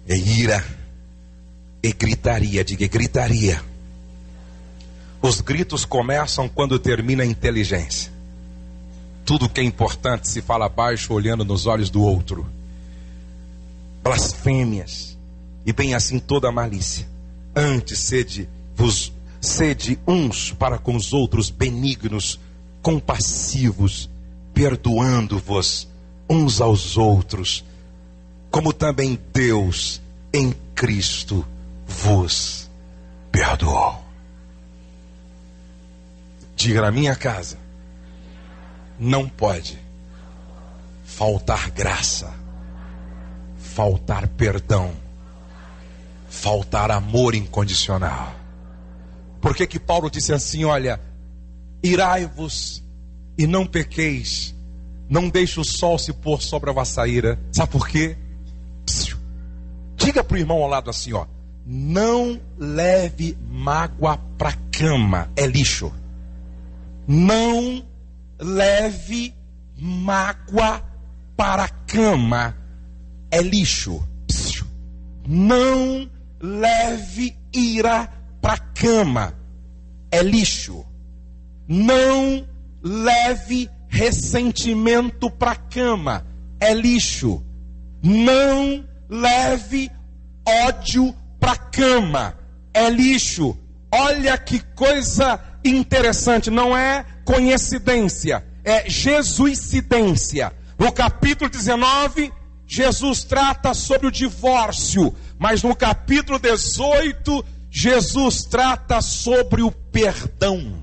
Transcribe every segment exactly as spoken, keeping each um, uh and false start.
é ira e gritaria. Diga, gritaria. Os gritos começam quando termina a inteligência. Tudo que é importante se fala baixo, olhando nos olhos do outro. Blasfêmias, e bem assim toda a malícia. Antes sede, vos, sede uns para com os outros benignos, compassivos, perdoando-vos uns aos outros, como também Deus em Cristo vos perdoou. Diga, na minha casa não pode faltar graça, faltar perdão, faltar amor incondicional. Por que que Paulo disse assim, olha, irai-vos e não pequeis, não deixe o sol se pôr sobre a vossa ira. Sabe por quê? Psiu. Diga para o irmão ao lado assim, ó, não leve mágoa para cama, é lixo. Não leve mágoa para a cama, é lixo. Psiu. Não leve ira para a cama, é lixo. Não leve ressentimento para a cama, é lixo. Não leve ódio para a cama, é lixo. Olha que coisa interessante, não é coincidência, é jesuicidência. No capítulo dezenove, Jesus trata sobre o divórcio, mas no capítulo dezoito, Jesus trata sobre o perdão.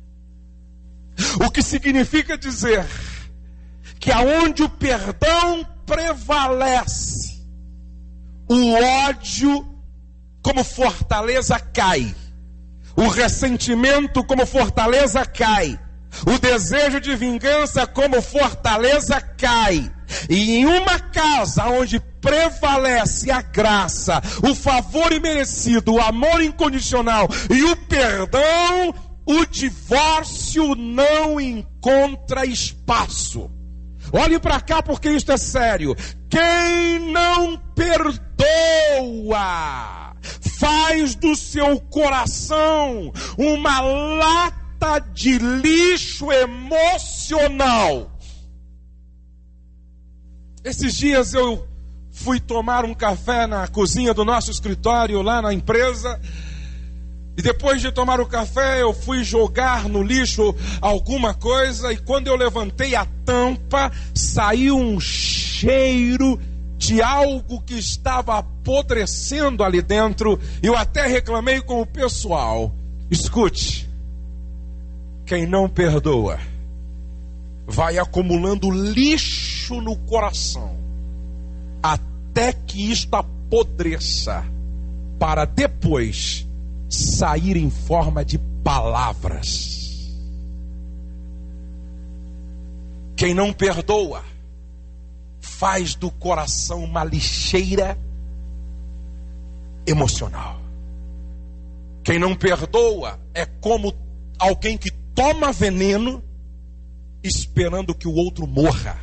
O que significa dizer que aonde o perdão prevalece, o ódio como fortaleza cai, o ressentimento como fortaleza cai, o desejo de vingança como fortaleza cai. E em uma casa onde prevalece a graça, o favor imerecido, o amor incondicional e o perdão, o divórcio não encontra espaço. Olhe para cá porque isto é sério. Quem não perdoa faz do seu coração uma lata de lixo emocional. Esses dias eu fui tomar um café na cozinha do nosso escritório lá na empresa. E depois de tomar o café, eu fui jogar no lixo alguma coisa. E quando eu levantei a tampa, saiu um cheiro de algo que estava apodrecendo ali dentro. Eu até reclamei com o pessoal. Escute, quem não perdoa vai acumulando lixo no coração, até que isto apodreça, para depois sair em forma de palavras. Quem não perdoa faz do coração uma lixeira emocional. Quem não perdoa é como alguém que toma veneno esperando que o outro morra.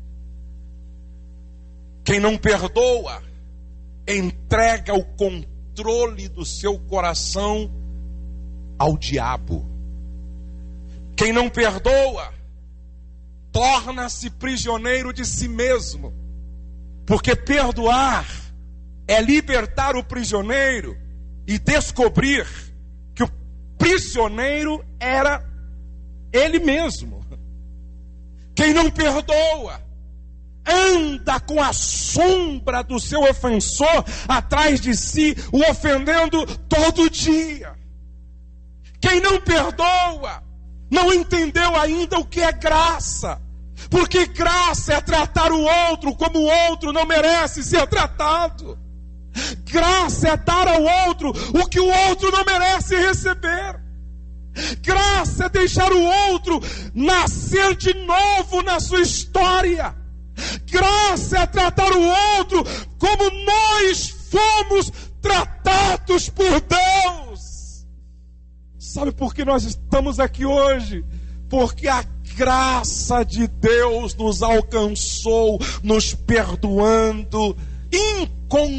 Quem não perdoa entrega o controle do seu coração ao diabo. Quem não perdoa torna-se prisioneiro de si mesmo, porque perdoar é libertar o prisioneiro e descobrir que o prisioneiro era ele mesmo. Quem não perdoa anda com a sombra do seu ofensor atrás de si, o ofendendo todo dia. Quem não perdoa não entendeu ainda o que é graça, porque graça é tratar o outro como o outro não merece ser tratado. Graça é dar ao outro o que o outro não merece receber. Graça é deixar o outro nascer de novo na sua história. Graça é tratar o outro como nós fomos tratados por Deus. Sabe por que nós estamos aqui hoje? Porque a graça de Deus nos alcançou, nos perdoando incondicionalmente.